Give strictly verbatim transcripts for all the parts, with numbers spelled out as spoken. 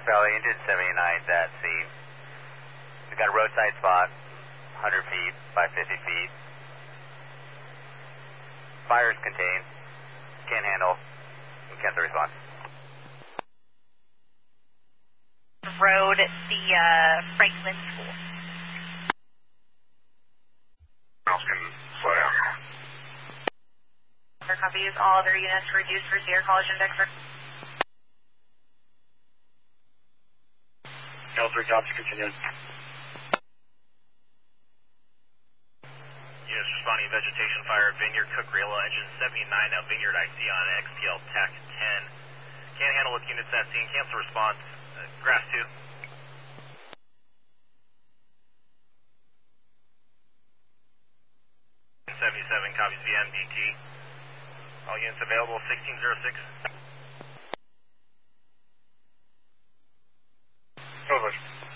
Valley, engine seventy-nine, that scene. We've got a roadside spot, one hundred feet by fifty feet. Fire is contained, can't handle, and cancel response. Road, the uh, Franklin School. Else can slow down. Copies all other units reduced for Sierra College Index. L three copies continuing. Units responding vegetation fire, Vineyard, Cookrilla, engine seventy-nine, now Vineyard I C on X T L T A C ten. Can't handle with units at scene, cancel response. Uh, grass two. seventy-seven copies V M D T. All units available, sixteen oh six. Over.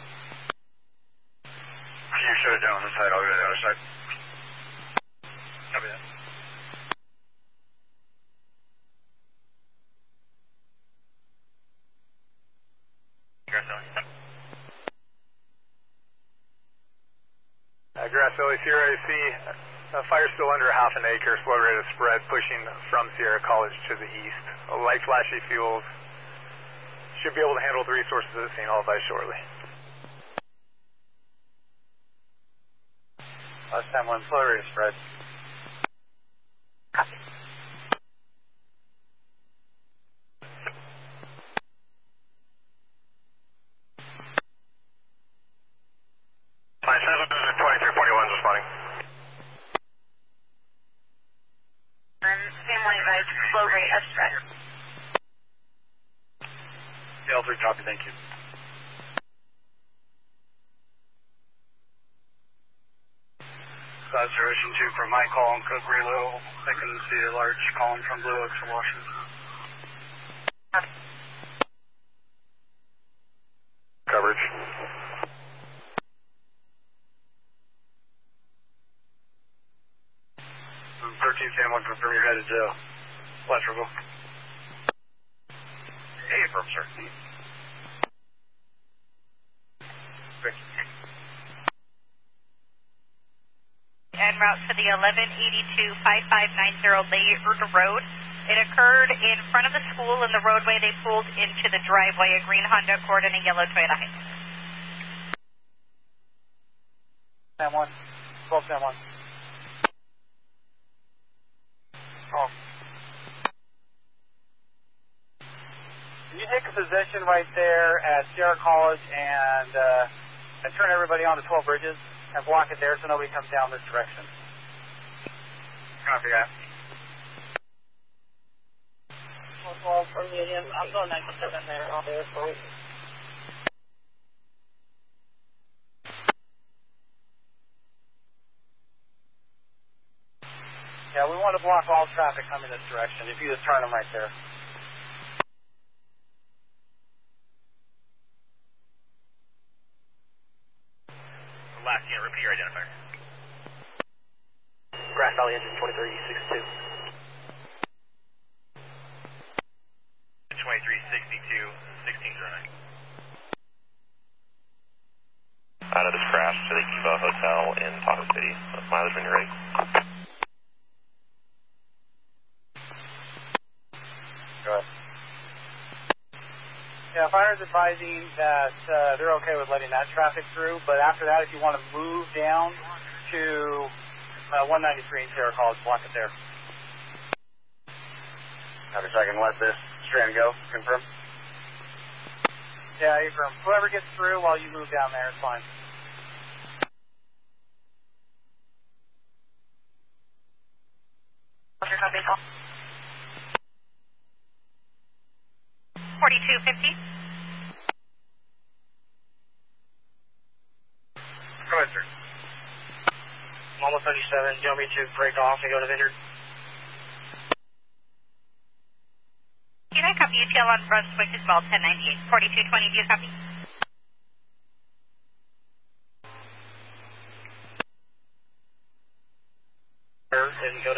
Can you shut it down on this side? I'll go to the other side. Copy that. Grass Valley. Uh, Grass Valley, Sierra A C. Uh, fire still under a half an acre, slow rate of spread, pushing from Sierra College to the east. Uh, light flashy fuels. Should be able to handle the resources of the scene. I'll advise shortly. Last time one, slow rate of spread. Copy. Five seven twenty-three forty-one is responding. Family advised slow rate of spread. L three copy, thank you. Observation two from my call on Cookrilla. I can see a large column from Blue Oaks to Washington. Coverage. thirteen San one, confirm you're headed to Electrical. Hey, affirm, sir. Thank you. En route to the eleven eighty-two five five nine zero Laird Road. It occurred in front of the school. In the roadway, they pulled into the driveway, a green Honda Accord and a yellow Toyota Hilux. San one. twelve San one. Oh. Can you take a position right there at Sierra College and, uh, and turn everybody onto twelve Bridges and block it there so nobody comes down this direction? Copy that. twelve for medium. I'm going ninety-seven there. I'll do it for you. Yeah, we want to block all traffic coming this direction. If you just turn them right there. Last unit, repeat your identifier. Grass Valley, engine twenty-three sixty-two. twenty-three sixty-two, sixteen oh nine. Out of this crash to the Kiva Hotel in Tahoe City. Mileage when you're ready. Go ahead. Yeah, fire's advising that uh, they're okay with letting that traffic through, but after that, if you want to move down to uh, one ninety-three in Sierra College, block it there. Have a second, let this strand go. Confirm? Yeah, confirm. Whoever gets through while you move down there is fine. forty-two fifty. Go ahead, sir. I'm almost thirty-seven. Do you want me to break off and go to Vineyard? Can I copy U T L on Brunswick as well, ten ninety-eight. forty-two twenty, do you copy? And go